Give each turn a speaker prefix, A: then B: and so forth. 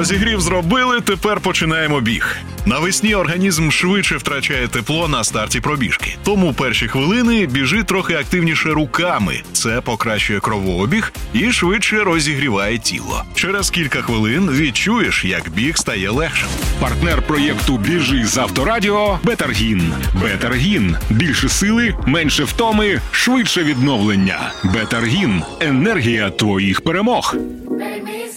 A: Розігрів зробили, тепер починаємо біг. Навесні організм швидше втрачає тепло на старті пробіжки. Тому перші хвилини біжи трохи активніше руками. Це покращує кровообіг і швидше розігріває тіло. Через кілька хвилин відчуєш, як біг стає легшим.
B: Партнер проєкту «Біжи» з Авторадіо – Бетергін. Бетергін. Більше сили, менше втоми, швидше відновлення. Бетергін. Енергія твоїх перемог.